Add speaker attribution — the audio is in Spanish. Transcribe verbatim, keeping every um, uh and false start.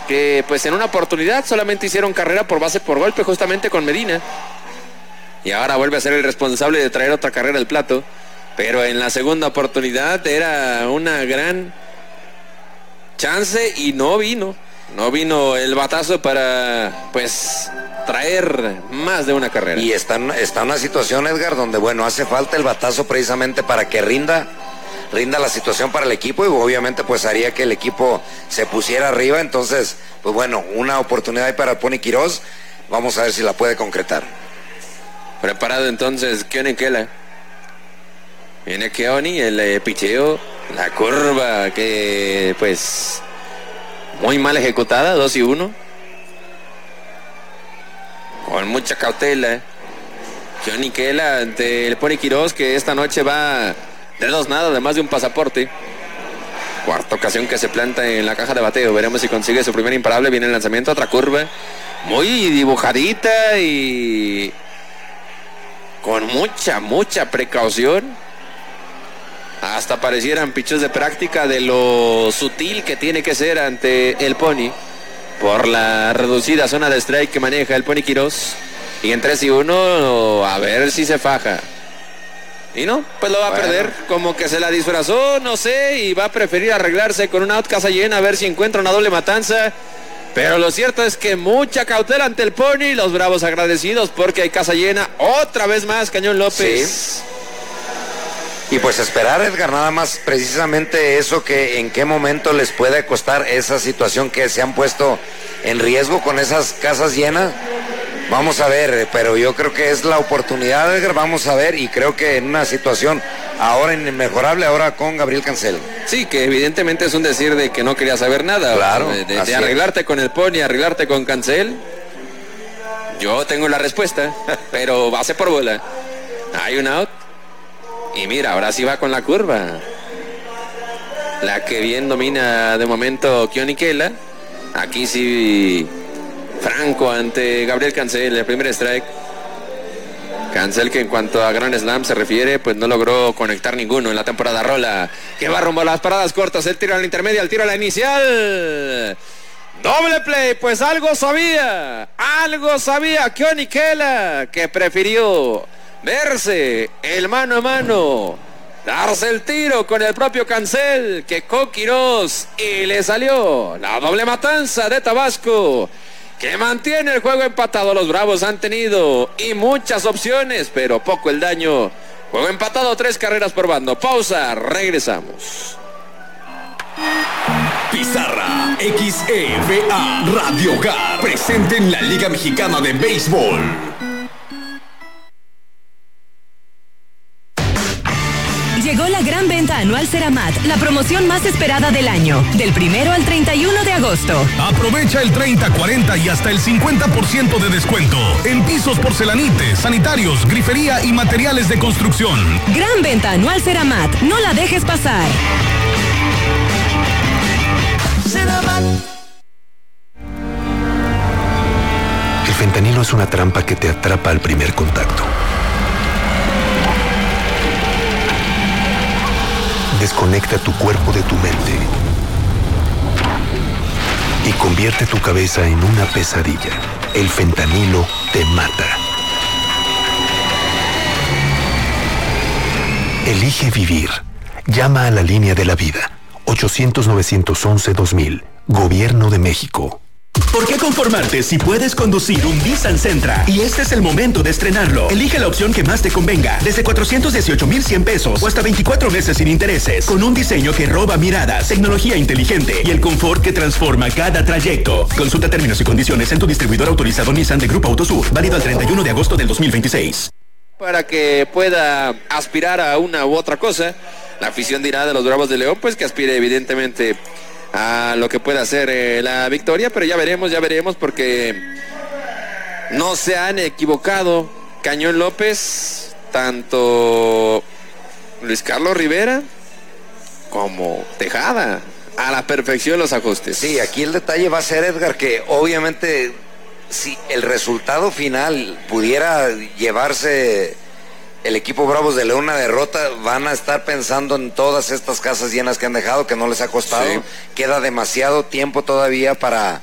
Speaker 1: que pues en una oportunidad solamente hicieron carrera por base por golpe justamente con Medina. Y ahora vuelve a ser el responsable de traer otra carrera al plato. Pero en la segunda oportunidad era una gran chance y no vino. No vino el batazo para pues traer más de una carrera.
Speaker 2: Y está, está una situación, Edgar, donde bueno, hace falta el batazo precisamente para que rinda rinda la situación para el equipo y obviamente pues haría que el equipo se pusiera arriba. Entonces, pues bueno, una oportunidad ahí para el Pony Quirós. Vamos a ver si la puede concretar.
Speaker 1: Preparado entonces Keoni Kela. Viene Keoni, el eh, picheo, la curva que pues muy mal ejecutada, dos y uno. Con mucha cautela. Keoni Kela ante el Pony Quirós, que esta noche va de dos nada, además de un pasaporte. Cuarta ocasión que se planta en la caja de bateo. Veremos si consigue su primer imparable. Viene el lanzamiento, otra curva muy dibujadita y con mucha, mucha precaución. Hasta parecieran pichos de práctica de lo sutil que tiene que ser ante el Pony por la reducida zona de strike que maneja el Pony Quirós. Y en tres y uno, a ver si se faja. Y no, pues lo va bueno. a perder, como que se la disfrazó, no sé, y va a preferir arreglarse con una out casa llena, a ver si encuentra una doble matanza. Pero lo cierto es que mucha cautela ante el Pony, los Bravos agradecidos porque hay casa llena, otra vez más Cañón López.
Speaker 2: Sí. Y pues esperar, Edgar, nada más precisamente eso, que en qué momento les puede costar esa situación que se han puesto en riesgo con esas casas llenas. Vamos a ver, pero yo creo que es la oportunidad, Edgar, vamos a ver, y creo que en una situación ahora inmejorable, ahora con Gabriel Cancel.
Speaker 1: Sí, que evidentemente es un decir de que no quería saber nada.
Speaker 2: Claro.
Speaker 1: De, de, de arreglarte es. con el Pony, arreglarte con Cancel. Yo tengo la respuesta, pero base por bola. Hay un out. Y mira, ahora sí va con la curva. La que bien domina de momento Keoni Kela. Aquí sí franco ante Gabriel Cancel, el primer strike. Cancel, que en cuanto a Grand Slam se refiere, pues no logró conectar ninguno en la temporada. Rola, que va rumbo a las paradas cortas, el tiro a la intermedia, el tiro a la inicial. Doble play, pues algo sabía, algo sabía Keoni Kela, que prefirió verse el mano a mano, darse el tiro con el propio Cancel que con Quirós, y le salió la doble matanza de Tabasco, que mantiene el juego empatado. Los Bravos han tenido y muchas opciones, pero poco el daño. Juego empatado, tres carreras por bando. Pausa, regresamos.
Speaker 3: Pizarra X E V A Radio Hogar, presente en la Liga Mexicana de Béisbol.
Speaker 4: Llegó la gran venta anual Ceramat, la promoción más esperada del año, del primero al treinta y uno de agosto.
Speaker 5: Aprovecha el treinta, cuarenta y hasta el cincuenta por ciento de descuento en pisos, porcelanites, sanitarios, grifería y materiales de construcción.
Speaker 4: Gran venta anual Ceramat, no la dejes pasar.
Speaker 6: Ceramat.
Speaker 7: El fentanilo es una trampa que te atrapa al primer contacto. Desconecta tu cuerpo de tu mente y convierte tu cabeza en una pesadilla. El fentanilo te mata. Elige vivir. Llama a la línea de la vida. ochocientos, novecientos once, dos mil. Gobierno de México.
Speaker 3: ¿Por qué conformarte si puedes conducir un Nissan Sentra? Y este es el momento de estrenarlo. Elige la opción que más te convenga. Desde cuatrocientos dieciocho mil cien pesos o hasta veinticuatro meses sin intereses. Con un diseño que roba miradas, tecnología inteligente y el confort que transforma cada trayecto. Consulta términos y condiciones en tu distribuidor autorizado Nissan de Grupo Autosur. Válido al treinta y uno de agosto del dos mil veintiséis.
Speaker 1: Para que pueda aspirar a una u otra cosa, la afición dirá de los Bravos de León, pues que aspire evidentemente a lo que pueda hacer eh, la victoria, pero ya veremos, ya veremos, porque no se han equivocado Cañón López, tanto Luis Carlos Rivera como Tejada, a la perfección los ajustes.
Speaker 2: Sí, aquí el detalle va a ser, Edgar, que obviamente si el resultado final pudiera llevarse el equipo Bravos de León una derrota, van a estar pensando en todas estas casas llenas que han dejado, que no les ha costado. Sí. Queda demasiado tiempo todavía para